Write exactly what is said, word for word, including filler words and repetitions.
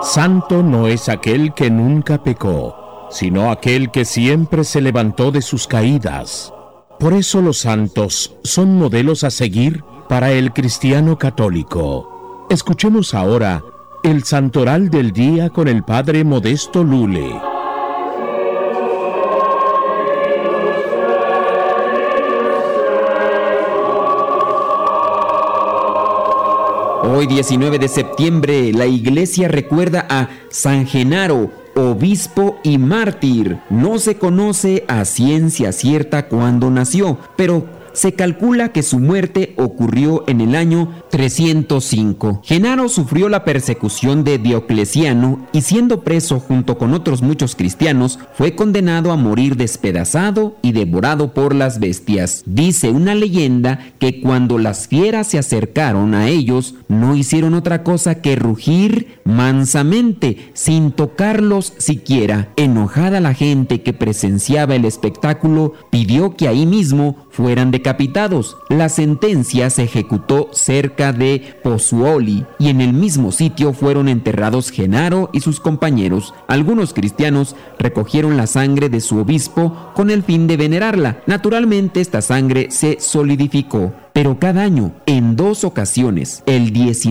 Santo no es aquel que nunca pecó, sino aquel que siempre se levantó de sus caídas. Por eso los santos son modelos a seguir para el cristiano católico. Escuchemos ahora el santoral del día con el Padre Modesto Lule. Hoy, diecinueve de septiembre, la Iglesia recuerda a San Genaro, obispo y mártir. No se conoce a ciencia cierta cuándo nació, pero se calcula que su muerte ocurrió en el año trescientos cinco. Genaro sufrió la persecución de Diocleciano y, siendo preso junto con otros muchos cristianos, fue condenado a morir despedazado y devorado por las bestias. Dice una leyenda que cuando las fieras se acercaron a ellos, no hicieron otra cosa que rugir mansamente, sin tocarlos siquiera. Enojada la gente que presenciaba el espectáculo, pidió que ahí mismo fueran decapitados. La sentencia se ejecutó cerca de Pozzuoli y en el mismo sitio fueron enterrados Genaro y sus compañeros. Algunos cristianos recogieron la sangre de su obispo con el fin de venerarla. Naturalmente, esta sangre se solidificó, pero cada año, en dos ocasiones, el diecinueve